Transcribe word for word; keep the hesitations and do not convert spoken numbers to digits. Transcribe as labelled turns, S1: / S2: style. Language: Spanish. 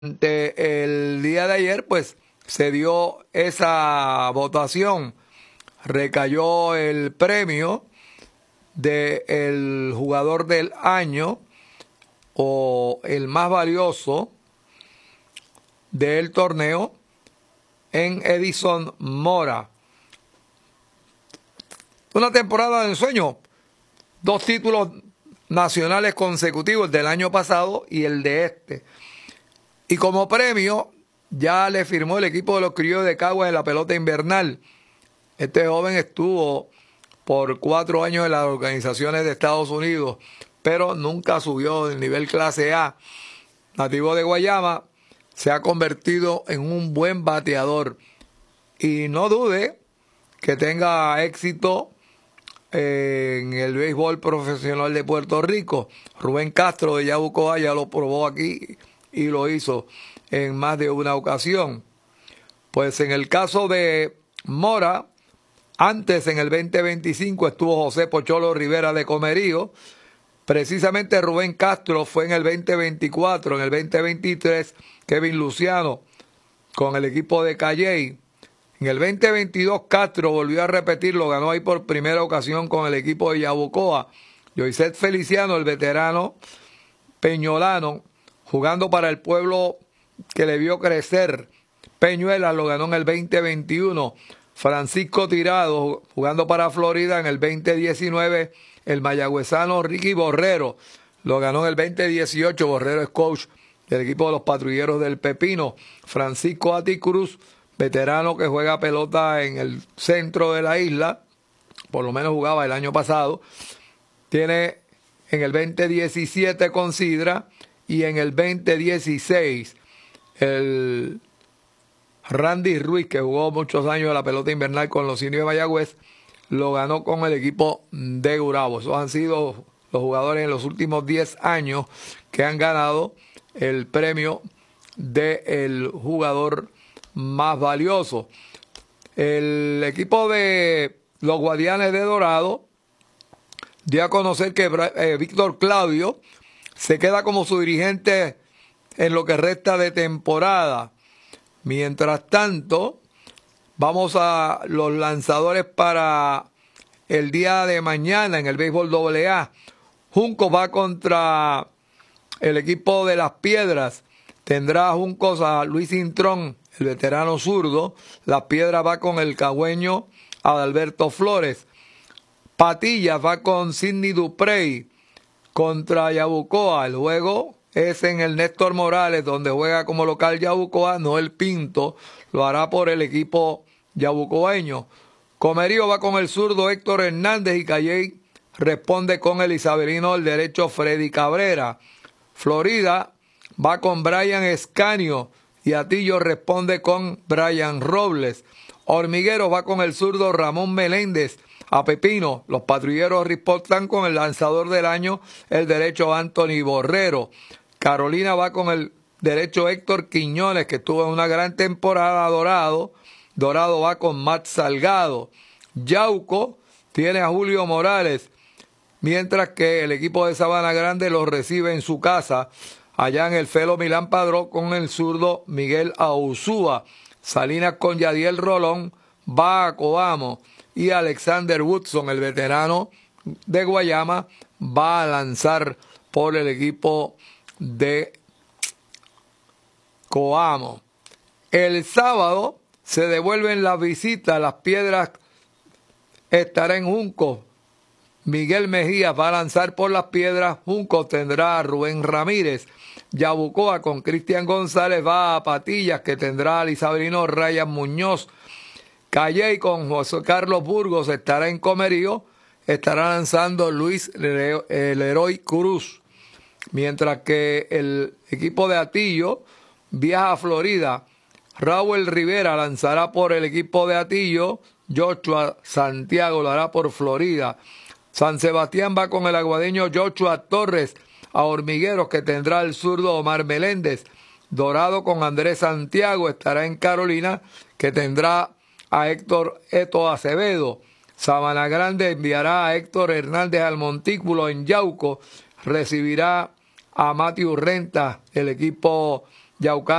S1: Durante el día de ayer, pues, se dio esa votación. Recayó el premio del jugador del año o el más valioso del torneo en Edison Mora. Una temporada de ensueño, dos títulos nacionales consecutivos, del año pasado y el de este. Y como premio, ya le firmó el equipo de los Criollos de Caguas en la pelota invernal. Este joven estuvo por cuatro años en las organizaciones de Estados Unidos, pero nunca subió del nivel clase A. Nativo de Guayama, se ha convertido en un buen bateador. Y no dude que tenga éxito en el béisbol profesional de Puerto Rico. Rubén Castro de Yabucoa ya lo probó aquí y lo hizo en más de una ocasión. Pues en el caso de Mora, antes en el veinte veinticinco estuvo José Pocholo Rivera de Comerío. Precisamente Rubén Castro fue en el veinte veinticuatro, en el veinte veintitrés Kevin Luciano con el equipo de Calley. En el veinte veintidós Castro volvió a repetir, lo ganó ahí por primera ocasión con el equipo de Yabucoa. Yoisés Feliciano, el veterano peñolano, jugando para el pueblo que le vio crecer. Peñuelas lo ganó en el veinte veintiuno. Francisco Tirado, jugando para Florida en el veinte diecinueve. El mayagüezano Ricky Borrero lo ganó en el veinte dieciocho. Borrero es coach del equipo de los Patrulleros del Pepino. Francisco Ati Cruz, veterano que juega pelota en el centro de la isla, por lo menos jugaba el año pasado, tiene en el veinte diecisiete con Sidra y en el veinte dieciséis el Randy Ruiz, que jugó muchos años en la pelota invernal con los indios de Mayagüez, lo ganó con el equipo de Gurabo. Esos han sido los jugadores en los últimos diez años que han ganado el premio del jugador más valioso. El equipo de los Guardianes de Dorado dio a conocer que eh, Víctor Claudio se queda como su dirigente en lo que resta de temporada. Mientras tanto, vamos a los lanzadores para el día de mañana en el béisbol doble A. Juncos va contra el equipo de Las Piedras. Tendrá Juncos a Luis Intrón, el veterano zurdo. Las Piedras va con el cagüeño Adalberto Flores. Patillas va con Sidney Duprey contra Yabucoa. El juego es en el Néstor Morales, donde juega como local Yabucoa. Noel Pinto lo hará por el equipo yabucoeño. Comerío va con el zurdo Héctor Hernández y Calley responde con el isabelino del derecho Freddy Cabrera. Florida va con Brian Escanio y Atillo responde con Brian Robles. Hormiguero va con el zurdo Ramón Meléndez. A Pepino, los Patrulleros reportan con el lanzador del año, el derecho Anthony Borrero. Carolina va con el derecho Héctor Quiñones, que tuvo una gran temporada. Dorado. Dorado va con Matt Salgado. Yauco tiene a Julio Morales, mientras que el equipo de Sabana Grande los recibe en su casa, allá en el Felo Milán Padrón, con el zurdo Miguel Auzúa. Salinas con Yadiel Rolón va a Coamo y Alexander Woodson, el veterano de Guayama, va a lanzar por el equipo de Coamo. El sábado se devuelven las visitas. Las Piedras estará en Juncos. Miguel Mejía va a lanzar por Las Piedras. Juncos tendrá a Rubén Ramírez. Yabucoa con Cristian González va a Patillas, que tendrá al isabelino Ryan Muñoz. Calley con José Carlos Burgos estará en Comerío. Estará lanzando Luis Leroy Cruz. Mientras que el equipo de Atillo viaja a Florida. Raúl Rivera lanzará por el equipo de Atillo. Joshua Santiago lo hará por Florida. San Sebastián va con el aguadeño Joshua Torres a Hormigueros, que tendrá el zurdo Omar Meléndez. Dorado con Andrés Santiago estará en Carolina, que tendrá a Héctor Eto Acevedo. Sabana Grande enviará a Héctor Hernández al montículo en Yauco. Recibirá a Matthew Renta, el equipo Yaucá.